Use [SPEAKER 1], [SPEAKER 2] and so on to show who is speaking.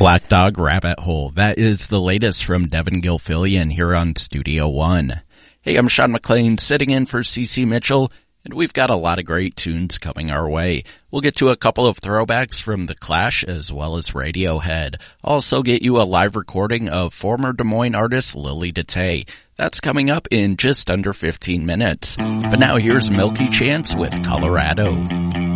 [SPEAKER 1] Black Dog Rabbit Hole. That is the latest from Devin Gilfillian here on Studio One. Hey, I'm Sean McLean sitting in for CC Mitchell, and we've got a lot of great tunes coming our way. We'll get to a couple of throwbacks from The Clash as well as Radiohead. Also get you a live recording of former Des Moines artist Lily Detay. That's coming up in just under 15 minutes. But now here's Milky Chance with Colorado.